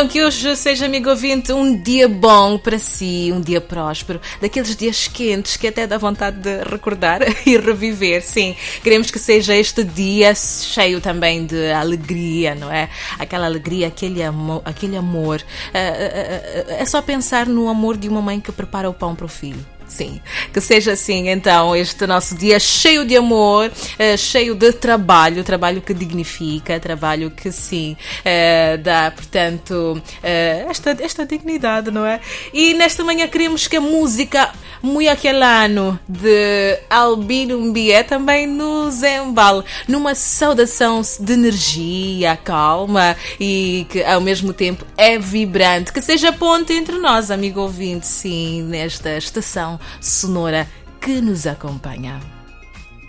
Então que hoje seja, amigo ouvinte, um dia bom para si, um dia próspero, daqueles dias quentes que até dá vontade de recordar e reviver, sim. Queremos que seja este dia cheio também de alegria, não é? Aquela alegria, aquele amor. É só pensar no amor de uma mãe que prepara o pão para o filho. Sim, que seja assim então este nosso dia cheio de amor, cheio de trabalho que dignifica, trabalho que sim dá, portanto, esta dignidade, não é? E nesta manhã queremos que a música Muy Aquel Ano de Albino Mbié também nos embale numa saudação de energia, calma e que ao mesmo tempo é vibrante, que seja ponte entre nós, amigo ouvinte, sim, nesta estação sonora que nos acompanha.